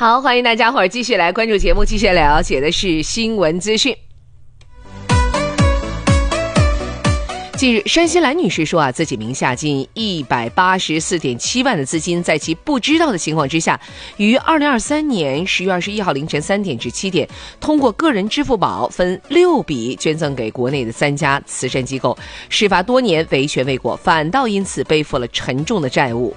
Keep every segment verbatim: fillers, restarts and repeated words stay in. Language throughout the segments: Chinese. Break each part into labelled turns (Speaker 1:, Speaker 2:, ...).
Speaker 1: 好，欢迎大家伙儿继续来关注节目，继续了解的是新闻资讯。近日，山西兰女士说啊，自己名下近一百八十四点七万的资金，在其不知道的情况之下，于二零二三年十月二十一号凌晨三点至七点，通过个人支付宝分六笔捐赠给国内的三家慈善机构。事发多年，维权未果，反倒因此背负了沉重的债务。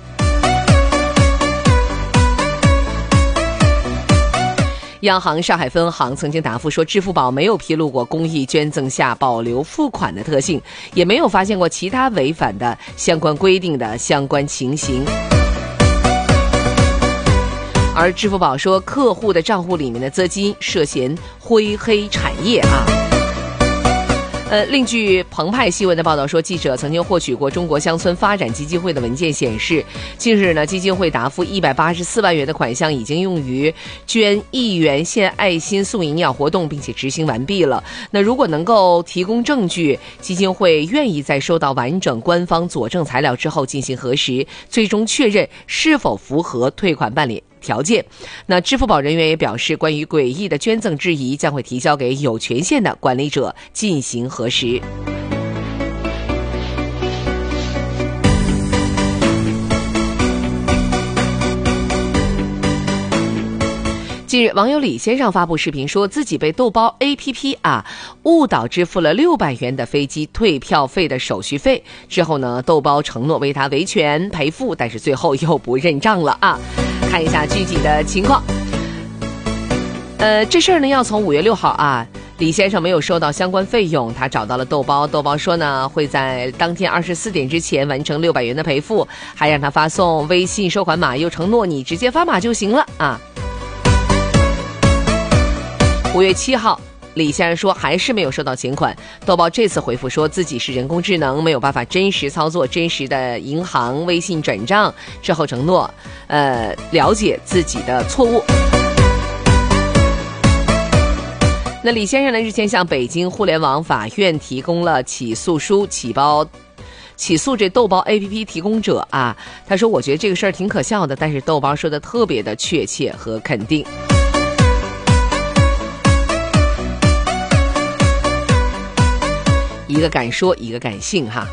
Speaker 1: 央行上海分行曾经答复说，支付宝没有披露过公益捐赠下保留付款的特性，也没有发现过其他违反的相关规定的相关情形。而支付宝说，客户的账户里面的资金涉嫌灰黑产业啊。呃，另据澎湃新闻的报道说，记者曾经获取过中国乡村发展基金会的文件显示，近日呢，基金会答复一百八十四万元的款项已经用于捐一元献爱心送营养活动，并且执行完毕了。那如果能够提供证据，基金会愿意在收到完整官方佐证材料之后进行核实，最终确认是否符合退款办理条件。那支付宝人员也表示，关于诡异的捐赠质疑将会提交给有权限的管理者进行核实。近日，网友李先生发布视频说，自己被豆包 A P P 啊误导支付了六百元的飞机退票费的手续费。之后呢，豆包承诺为他维权赔付，但是最后又不认账了啊。看一下具体的情况。呃，这事儿呢要从五月六号啊，李先生没有收到相关费用，他找到了豆包，豆包说呢会在当天二十四点之前完成六百元的赔付，还让他发送微信收款码，又承诺你直接发码就行了啊。五月七号，李先生说还是没有收到钱款，豆包这次回复说自己是人工智能，没有办法真实操作真实的银行微信转账，之后承诺呃了解自己的错误。那李先生呢日前向北京互联网法院提供了起诉书，起包起诉这豆包 A P P 提供者啊，他说我觉得这个事儿挺可笑的，但是豆包说的特别的确切和肯定。一个敢说，一个敢信哈。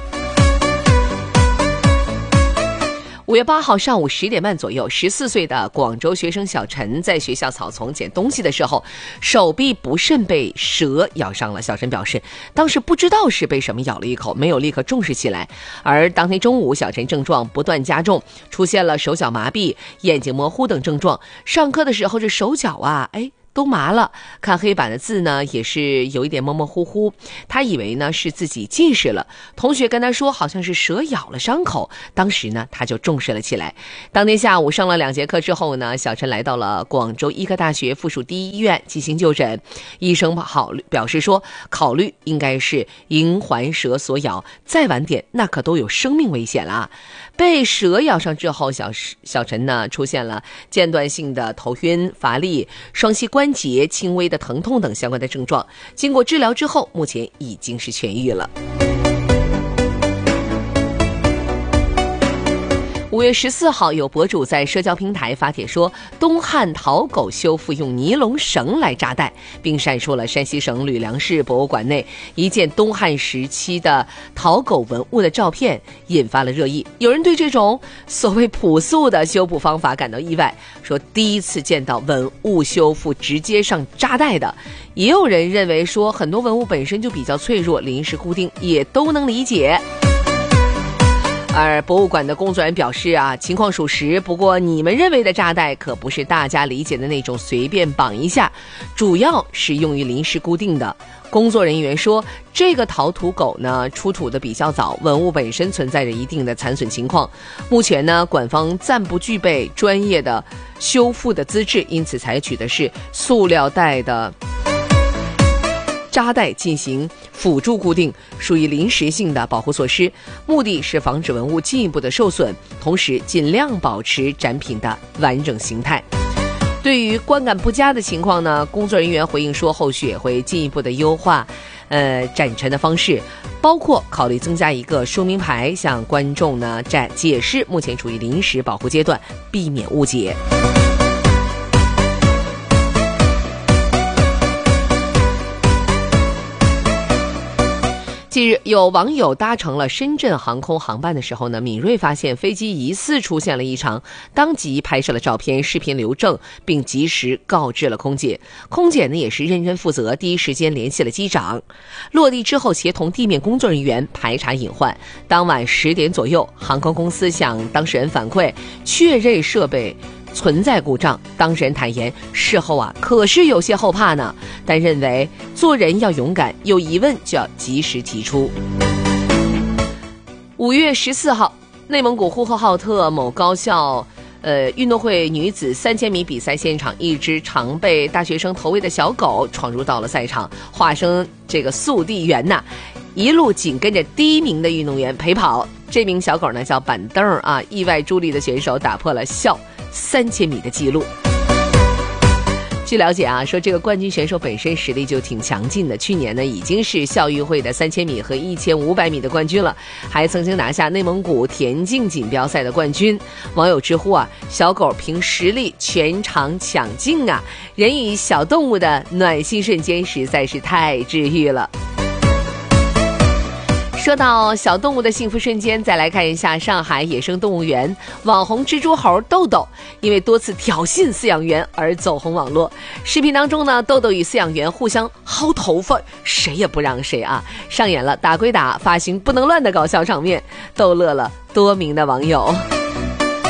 Speaker 1: 五月八号上午十点半左右，十四岁的广州学生小陈在学校草丛捡东西的时候，手臂不慎被蛇咬伤了。小陈表示，当时不知道是被什么咬了一口，没有立刻重视起来。而当天中午，小陈症状不断加重，出现了手脚麻痹、眼睛模糊等症状。上课的时候，这手脚啊，哎。都麻了，看黑板的字呢也是有一点模模糊糊，他以为呢是自己近视了，同学跟他说好像是蛇咬了伤口，当时呢他就重视了起来。当天下午上了两节课之后呢，小陈来到了广州医科大学附属第一医院进行就诊，医生考虑表示说考虑应该是银环蛇所咬，再晚点那可都有生命危险了。被蛇咬上之后，小小陈呢出现了间断性的头晕、乏力、双膝关节轻微的疼痛等相关的症状。经过治疗之后，目前已经是痊愈了。五月十四号，有博主在社交平台发帖说，东汉陶狗修复用尼龙绳来扎带，并晒出了山西省吕梁市博物馆内一件东汉时期的陶狗文物的照片，引发了热议。有人对这种所谓朴素的修补方法感到意外，说第一次见到文物修复直接上扎带的。也有人认为说，很多文物本身就比较脆弱，临时固定也都能理解。而博物馆的工作人员表示啊，情况属实，不过你们认为的扎带可不是大家理解的那种随便绑一下，主要是用于临时固定的。工作人员说，这个陶土狗呢出土的比较早，文物本身存在着一定的残损情况，目前呢馆方暂不具备专业的修复的资质，因此采取的是塑料袋的扎带进行辅助固定，属于临时性的保护措施，目的是防止文物进一步的受损，同时尽量保持展品的完整形态。对于观感不佳的情况呢，工作人员回应说，后续也会进一步的优化呃展陈的方式，包括考虑增加一个说明牌，向观众呢展解释目前处于临时保护阶段，避免误解。 近日，有网友搭乘了深圳航空航班的时候呢，敏锐发现飞机疑似出现了异常，当即拍摄了照片、视频留证，并及时告知了空姐。空姐呢也是认真负责，第一时间联系了机长。落地之后，协同地面工作人员排查隐患。当晚十点左右，航空公司向当事人反馈，确认设备存在故障。当事人坦言，事后啊可是有些后怕呢，但认为做人要勇敢，有疑问就要及时提出。五月十四号，内蒙古呼和浩特某高校呃，运动会女子三千米比赛现场，一只常被大学生投喂的小狗闯入到了赛场，化身这个速递员呐，一路紧跟着第一名的运动员陪跑。这名小狗呢叫板凳啊，意外助力的选手打破了校三千米的记录。据了解啊，说这个冠军选手本身实力就挺强劲的，去年呢已经是校运会的三千米和一千五百米的冠军了，还曾经拿下内蒙古田径锦标赛的冠军。网友直呼啊，小狗凭实力全场抢镜啊，人与小动物的暖心瞬间实在是太治愈了。说到小动物的幸福瞬间，再来看一下上海野生动物园网红蜘蛛猴豆豆，因为多次挑衅饲养员而走红网络。视频当中呢，豆豆与饲养员互相薅头发，谁也不让谁啊，上演了打归打，发型不能乱的搞笑场面，逗乐了多名的网友。